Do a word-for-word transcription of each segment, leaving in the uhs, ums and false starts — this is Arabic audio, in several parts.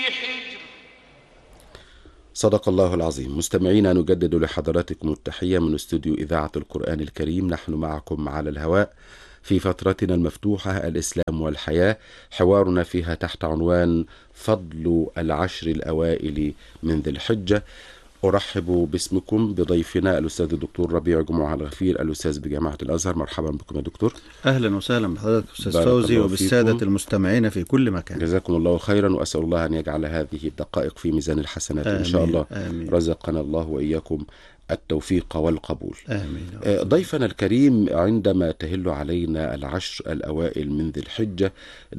الهجر. صدق الله العظيم. مستمعينا، نجدد لحضراتكم التحية من استوديو إذاعة القرآن الكريم. نحن معكم على الهواء في فترتنا المفتوحة الإسلام والحياة، حوارنا فيها تحت عنوان فضل العشر الأوائل من ذي الحجة. أرحب باسمكم بضيفنا الأستاذ الدكتور ربيع جمعة الغفير، الأستاذ بجامعة الأزهر. مرحبا بكم يا دكتور. أهلا وسهلا بحضرتك أستاذ فوزي وبالسادة المستمعين في كل مكان. جزاكم الله خيرا، وأسأل الله أن يجعل هذه الدقائق في ميزان الحسنات إن شاء الله. آمين. رزقنا الله وإياكم التوفيق والقبول. آمين. ضيفنا الكريم، عندما تهل علينا العشر الأوائل من ذي الحجة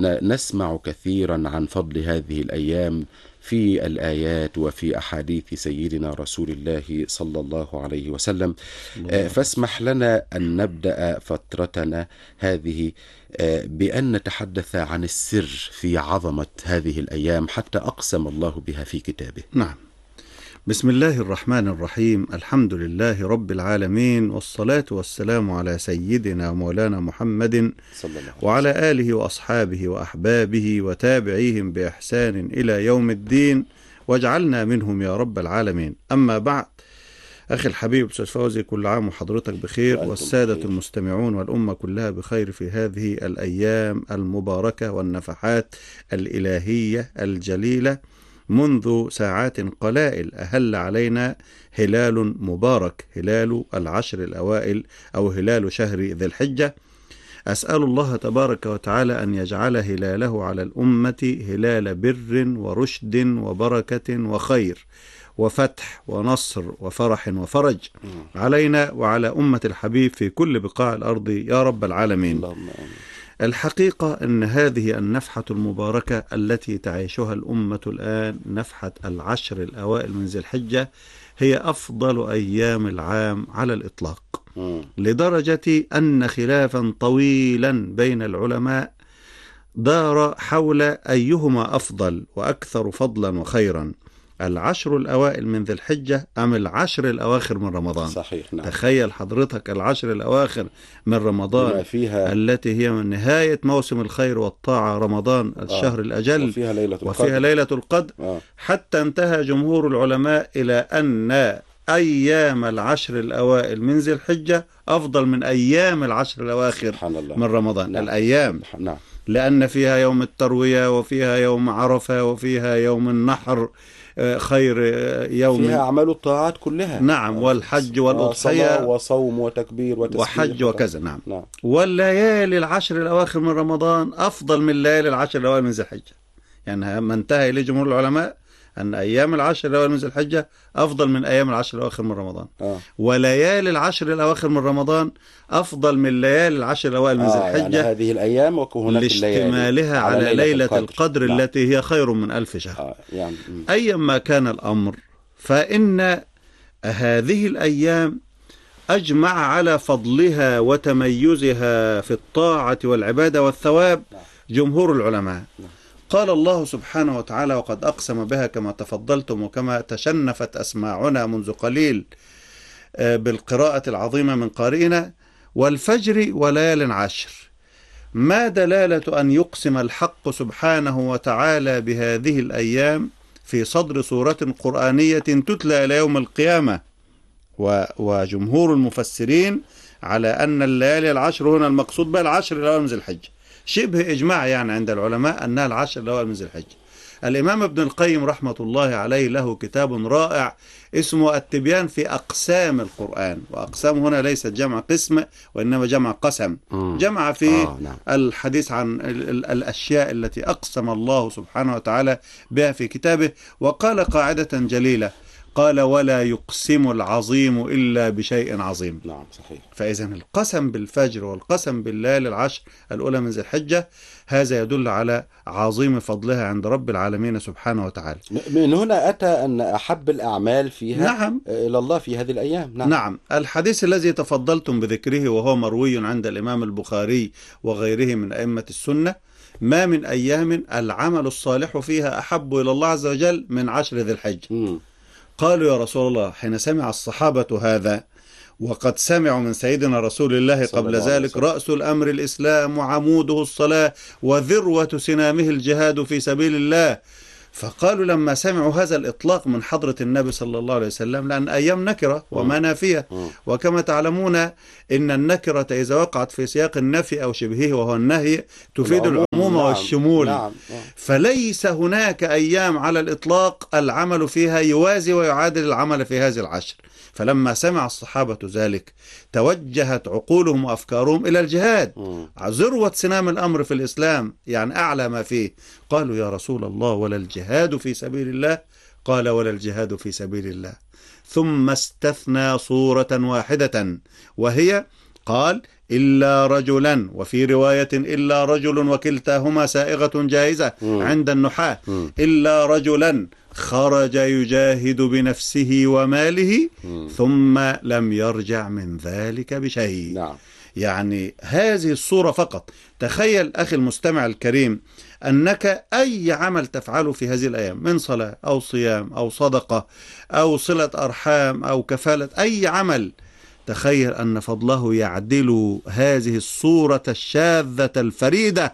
نسمع كثيرا عن فضل هذه الأيام في الآيات وفي أحاديث سيدنا رسول الله صلى الله عليه وسلم. الله. فاسمح لنا أن نبدأ فترتنا هذه بأن نتحدث عن السر في عظمة هذه الأيام حتى أقسم الله بها في كتابه. نعم. بسم الله الرحمن الرحيم. الحمد لله رب العالمين، والصلاة والسلام على سيدنا ومولانا محمد صلى الله وعلى آله وأصحابه وأحبابه وتابعيهم بإحسان إلى يوم الدين، واجعلنا منهم يا رب العالمين. أما بعد، أخي الحبيب أستاذ فوزي، كل عام وحضرتك بخير، والسادة بخير. المستمعون والأمة كلها بخير في هذه الأيام المباركة والنفحات الإلهية الجليلة. منذ ساعات قلائل أهل علينا هلال مبارك، هلال العشر الأوائل أو هلال شهر ذي الحجة. أسأل الله تبارك وتعالى أن يجعل هلاله على الأمة هلال بر ورشد وبركة وخير وفتح ونصر وفرح وفرج علينا وعلى أمة الحبيب في كل بقاع الأرض يا رب العالمين. اللهم آمين. الحقيقة أن هذه النفحة المباركة التي تعيشها الأمة الآن، نفحة العشر الأوائل من ذي الحجة، هي أفضل أيام العام على الإطلاق، لدرجة أن خلافا طويلا بين العلماء دار حول أيهما أفضل وأكثر فضلا وخيرا، العشر الأوائل من ذي الحجة أم العشر الأواخر من رمضان. صحيح. نعم. تخيل حضرتك العشر الأواخر من رمضان فيها التي هي من نهاية موسم الخير والطاعة، رمضان الشهر آه. الأجل، وفيها ليلة القدر, وفيها ليلة القدر. آه. حتى انتهى جمهور العلماء إلى أن أيام العشر الأوائل من ذي الحجة أفضل من أيام العشر الأواخر من رمضان. نعم. الأيام نعم. لأن فيها يوم التروية، وفيها يوم عرفة، وفيها يوم النحر، خير يوم فيها أعمال الطاعات كلها. نعم. والحج والأضحية وصوم وتكبير وتسبيح وحج وكذا. نعم. نعم. والليالي العشر الأواخر من رمضان أفضل من الليالي العشر الأوائل من ذي الحجة. يعني ما انتهى إليه جمهور العلماء أن أيام العشر الأوائل من ذي الحجة أفضل من أيام العشر الأواخر من رمضان. آه. وليالي العشر الأواخر من رمضان أفضل من ليالي العشر الأوائل من ذي آه الحجة. يعني هذه الأيام وهناك لاشتمالها على, على ليلة, ليلة القدر, القدر نعم. التي هي خير من ألف شهر. آه يعني. أيما كان الأمر، فإن هذه الأيام أجمع على فضلها وتميزها في الطاعة والعبادة والثواب جمهور العلماء. قال الله سبحانه وتعالى: وقد أقسم بها كما تفضلتم وكما تشنفت أسماعنا منذ قليل بالقراءة العظيمة من قارئنا: والفجر وليال عشر. ما دلالة أن يقسم الحق سبحانه وتعالى بهذه الأيام في صدر سورة قرآنية تتلى إلى يوم القيامة؟ وجمهور المفسرين على أن الليالي العشر هنا المقصود بها العشر الأوائل من ذي الحجة، شبه إجماع يعني عند العلماء أنها العشر الأوائل من ذي الحجة. الإمام ابن القيم رحمة الله عليه له كتاب رائع اسمه التبيان في أقسام القرآن، وأقسام هنا ليست جمع قسم وإنما جمع قسم، جمع في آه نعم. الحديث عن الأشياء التي أقسم الله سبحانه وتعالى بها في كتابه، وقال قاعدة جليلة، قال: ولا يقسم العظيم إلا بشيء عظيم. نعم صحيح. فإذا القسم بالفجر والقسم بالليالي العشر الأولى من ذي الحجة هذا يدل على عظيم فضلها عند رب العالمين سبحانه وتعالى. من هنا أتى أن أحب الأعمال فيها نعم. إلى الله في هذه الأيام. نعم. نعم. الحديث الذي تفضلتم بذكره وهو مروي عند الإمام البخاري وغيره من أئمة السنة: ما من أيام العمل الصالح فيها أحب إلى الله عز وجل من عشر ذي الحجة. م. قالوا: يا رسول الله، حين سمع الصحابة هذا وقد سمعوا من سيدنا رسول الله قبل ذلك: رأس الأمر الإسلام وعموده الصلاة وذروة سنامه الجهاد في سبيل الله، فقالوا لما سمعوا هذا الإطلاق من حضرة النبي صلى الله عليه وسلم، لأن أيام نكرة وما نافية، وكما تعلمون إن النكرة إذا وقعت في سياق النفي أو شبهه وهو النهي تفيد العموم والشمول. نعم. فليس هناك أيام على الإطلاق العمل فيها يوازي ويعادل العمل في هذه العشر. فلما سمع الصحابة ذلك توجهت عقولهم وأفكارهم إلى الجهاد، ذروة سنام الأمر في الإسلام، يعني أعلى ما فيه. قالوا يا رسول الله ولا الجهاد في سبيل الله؟ قال ولا الجهاد في سبيل الله. ثم استثنى صورة واحدة وهي قال إلا رجلا، وفي رواية إلا رجل وكلتاهما سائغة جائزة عند النحاة، إلا رجلا خرج يجاهد بنفسه وماله ثم لم يرجع من ذلك بشيء. نعم. يعني هذه الصورة فقط. تخيل أخي المستمع الكريم أنك أي عمل تفعله في هذه الأيام من صلاة أو صيام أو صدقة أو صلة أرحام أو كفالة، أي عمل، تخيل أن فضله يعدل هذه الصورة الشاذة الفريدة،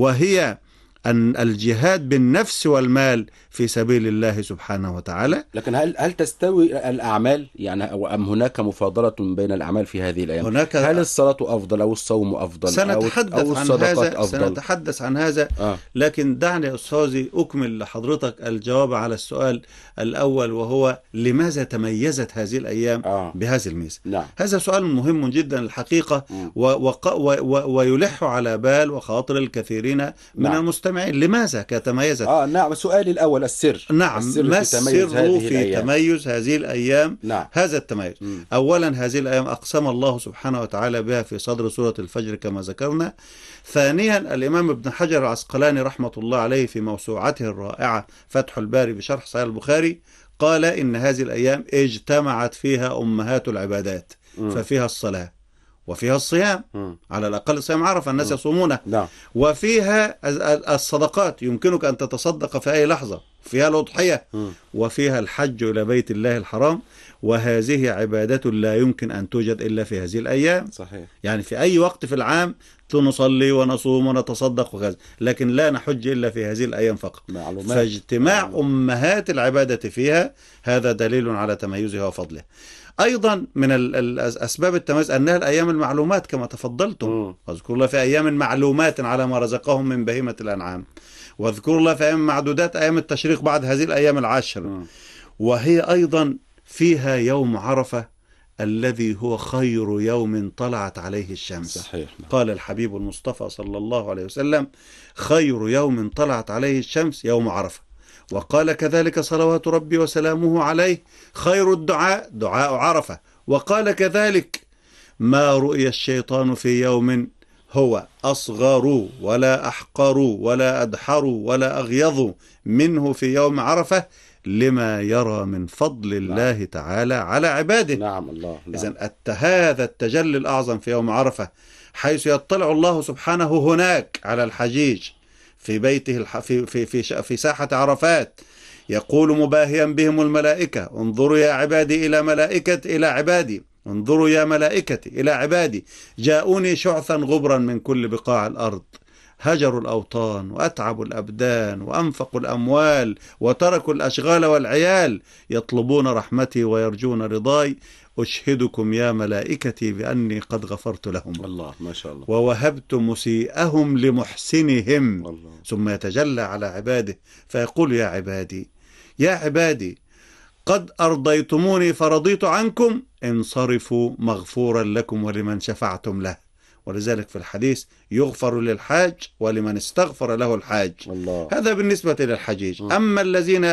وهي أن الجهاد بالنفس والمال في سبيل الله سبحانه وتعالى. لكن هل هل تستوي الأعمال يعني، أم هناك مفاضلة بين الأعمال في هذه الأيام؟ هناك هل الصلاة أفضل أو الصوم أفضل سنتحدث أو الصدقات عن هذا أفضل؟ سنتحدث عن هذا آه. لكن دعني أستاذي أكمل لحضرتك الجواب على السؤال الأول، وهو لماذا تميزت هذه الأيام آه. بهذه الميزة؟ نعم. هذا سؤال مهم جدا الحقيقة، و و و ويلح على بال وخاطر الكثيرين من نعم. المستمعين. لماذا كتميزت؟ آه نعم. سؤالي الأول السر. نعم. السر ما في تميز السر هذه في الأيام؟ تميز هذه الأيام؟ نعم. هذا التميز. م. أولا هذه الأيام أقسم الله سبحانه وتعالى بها في صدر سورة الفجر كما ذكرنا. ثانيا الإمام ابن حجر العسقلاني رحمة الله عليه في موسوعته الرائعة فتح الباري بشرح صحيح البخاري قال إن هذه الأيام اجتمعت فيها أمهات العبادات. م. ففيها الصلاة وفيها الصيام، م. على الأقل صيام عرفة الناس يصومونه، نعم. وفيها الصدقات، يمكنك أن تتصدق في أي لحظة، فيها الأضحية، م. وفيها الحج إلى بيت الله الحرام، وهذه عبادة لا يمكن أن توجد إلا في هذه الأيام. صحيح. يعني في أي وقت في العام نصلي ونصوم ونتصدق وكذا، لكن لا نحج إلا في هذه الأيام فقط. معلومات. فاجتماع معلومات. أمهات العبادة فيها هذا دليل على تميزها وفضلها. أيضا من الأسباب التميز أنها الأيام المعلومات كما تفضلتم، واذكروا الله في أيام معلومات على ما رزقهم من بهيمة الأنعام، واذكروا الله في أيام معدودات أيام التشريق بعد هذه الأيام العشر. م. وهي أيضا فيها يوم عرفة الذي هو خير يوم طلعت عليه الشمس. صحيح. قال الحبيب المصطفى صلى الله عليه وسلم خير يوم طلعت عليه الشمس يوم عرفة. وقال كذلك صلوات ربي وسلامه عليه خير الدعاء دعاء عرفة. وقال كذلك ما رؤي الشيطان في يوم هو أصغر ولا أحقر ولا أدحر ولا أغيظ منه في يوم عرفة لما يرى من فضل الله نعم. تعالى على عباده. نعم الله. نعم. إذن هذا التجلي الأعظم في يوم عرفة حيث يطلع الله سبحانه هناك على الحجيج في بيته الح... في في في في ساحة عرفات، يقول مباهيا بهم الملائكة انظروا يا عبادي إلى ملائكة إلى عبادي انظروا يا ملائكتي إلى عبادي جاءوني شعثا غبرا من كل بقاع الأرض، هجروا الأوطان وأتعبوا الأبدان وأنفقوا الأموال وتركوا الأشغال والعيال يطلبون رحمتي ويرجون رضاي، أشهدكم يا ملائكتي بأني قد غفرت لهم. الله ما شاء الله. ووهبت مسيئهم لمحسنهم. الله. ثم يتجلى على عباده فيقول يا عبادي يا عبادي قد أرضيتموني فرضيت عنكم انصرفوا مغفورا لكم ولمن شفعتم له. ولذلك في الحديث يغفر للحاج ولمن استغفر له الحاج. الله. هذا بالنسبة للحجيج. م. أما الذين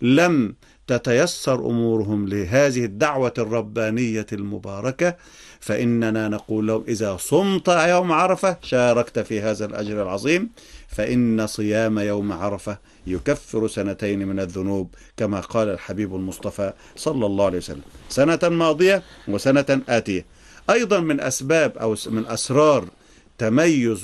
لم تتيسر أمورهم لهذه الدعوة الربانية المباركة فإننا نقول لهم إذا صمت يوم عرفة شاركت في هذا الأجر العظيم، فإن صيام يوم عرفة يكفر سنتين من الذنوب كما قال الحبيب المصطفى صلى الله عليه وسلم، سنة ماضية وسنة آتية. أيضا من أسباب أو من أسرار تميز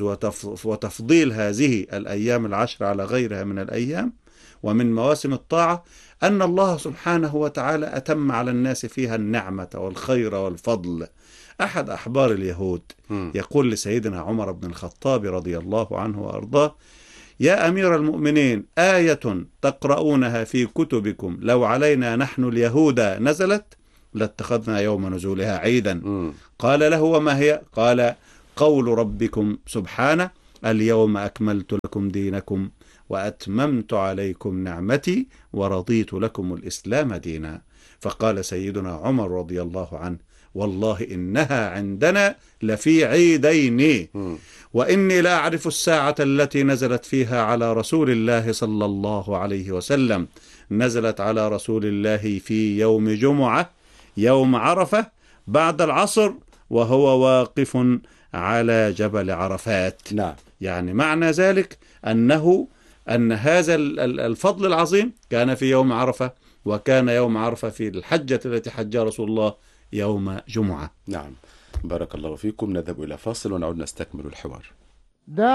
وتفضيل هذه الأيام العشر على غيرها من الأيام ومن مواسم الطاعة أن الله سبحانه وتعالى أتم على الناس فيها النعمة والخير والفضل. أحد أحبار اليهود يقول لسيدنا عمر بن الخطاب رضي الله عنه وأرضاه يا أمير المؤمنين آية تقرؤونها في كتبكم لو علينا نحن اليهود نزلت لاتخذنا يوم نزولها عيدا. م. قال له وما هي؟ قال قول ربكم سبحانه اليوم أكملت لكم دينكم وأتممت عليكم نعمتي ورضيت لكم الإسلام دينا. فقال سيدنا عمر رضي الله عنه والله إنها عندنا لفي عيدين، وإني لا أعرف الساعة التي نزلت فيها على رسول الله صلى الله عليه وسلم. نزلت على رسول الله في يوم جمعة يوم عرفة بعد العصر وهو واقف على جبل عرفات. نعم. يعني معنى ذلك أنه أن هذا الفضل العظيم كان في يوم عرفة، وكان يوم عرفة في الحجة التي حجها رسول الله يوم جمعة. نعم. بارك الله فيكم. نذهب إلى فاصل ونعود نستكمل الحوار.